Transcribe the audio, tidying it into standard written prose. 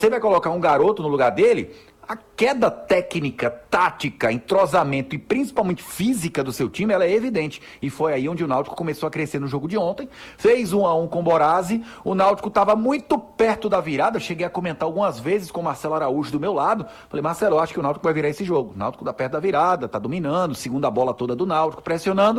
você vai colocar um garoto no lugar dele, a queda técnica, tática, entrosamento e principalmente física do seu time, ela é evidente. E foi aí onde o Náutico começou a crescer no jogo de ontem. Fez 1-1 com o Borazzi. O Náutico estava muito perto da virada. Cheguei a comentar algumas vezes com o Marcelo Araújo do meu lado. Falei, Marcelo, eu acho que o Náutico vai virar esse jogo. O Náutico tá perto da virada, tá dominando, segunda bola toda do Náutico, pressionando.